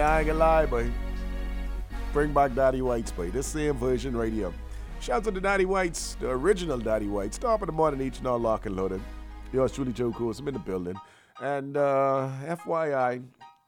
I ain't gonna lie, boy. Bring back Daddy Whites, boy. This same version right here. Shout out to the Daddy Whites, the original Daddy Whites. Top of the morning, each and all lock and loaded. Yours truly, Joe Coos. I'm in the building. And FYI,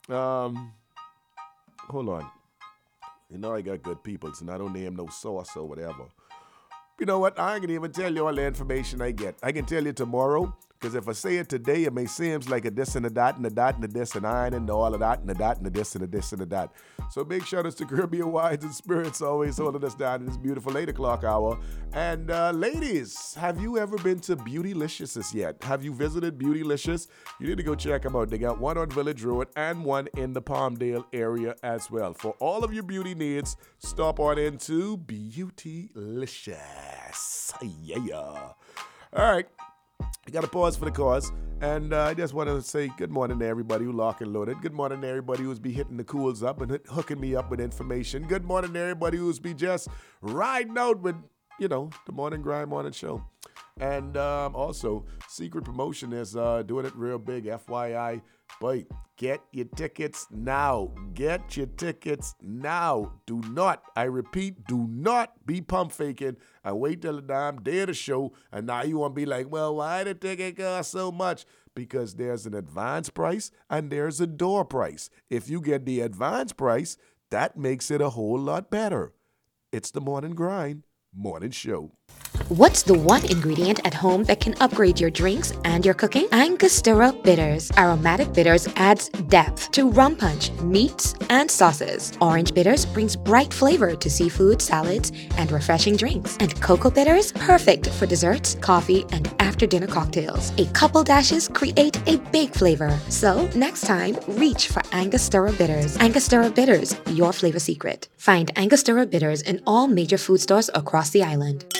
hold on. You know I got good people, and I don't name no sauce or whatever. You know what? I ain't gonna even tell you all the information I get. I can tell you tomorrow, because if I say it today, it may seem like a this and a that and a that and a this and I and all of that and a that and a this and a this and a that. So make sure it's the Caribbean Wines and Spirits always holding us down in this beautiful 8 o'clock hour. And ladies, have you ever been to Beautylicious yet? Have you visited Beautylicious? You need to go check them out. They got one on Village Road and one in the Palmdale area as well. For all of your beauty needs, stop on into Beautylicious. Yeah. All right. I got to pause for the cause, and I just want to say good morning to everybody who lock and loaded. Good morning to everybody who's be hitting the cools up and hooking me up with information. Good morning to everybody who's be just riding out with, the Morning Grind Morning Show. And also, Secret Promotion is doing it real big, FYI. But get your tickets now. Get your tickets now. Do not, I repeat, do not be pump faking and wait till the damn day of the show. And now you want to be like, well, why the ticket cost so much? Because there's an advance price and there's a door price. If you get the advance price, that makes it a whole lot better. It's the Morning Grind Morning Show. What's the one ingredient at home that can upgrade your drinks and your cooking? Angostura Bitters. Aromatic bitters adds depth to rum punch, meats, and sauces. Orange bitters brings bright flavor to seafood, salads, and refreshing drinks. And cocoa bitters, perfect for desserts, coffee, and after-dinner cocktails. A couple dashes create a big flavor. So next time, reach for Angostura Bitters. Angostura Bitters, your flavor secret. Find Angostura Bitters in all major food stores across the island.